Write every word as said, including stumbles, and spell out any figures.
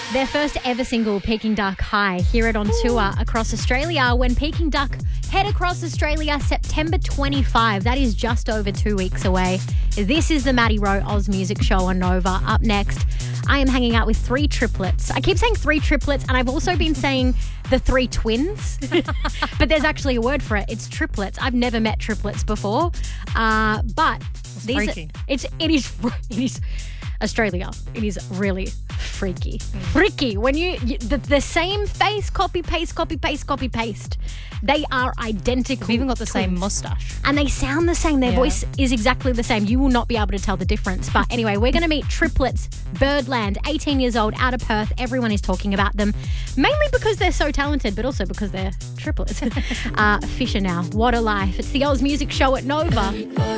Their first ever single, Peking Duck High, hear it on tour across Australia when Peking Duck head across Australia September twenty-fifth. That is just over two weeks away. This is the Maddie Rowe Oz Music Show on Nova. Up next, I am hanging out with three triplets. I keep saying three triplets, and I've also been saying the three twins, but there's actually a word for it. It's triplets. I've never met triplets before, uh, but It's these freaky. Are, it's it is it is Australia. It is really freaky, mm. freaky. When you, you the, the same face, copy paste, copy paste, copy paste. They are identical. They've even got the twins. same mustache. And they sound the same. Their Yeah. voice is exactly the same. You will not be able to tell the difference. But anyway, we're going to meet triplets, Birdland, eighteen years old, out of Perth. Everyone is talking about them, mainly because they're so talented, but also because they're triplets. uh, Fisher now. What a life. It's the Oz Music Show at Nova.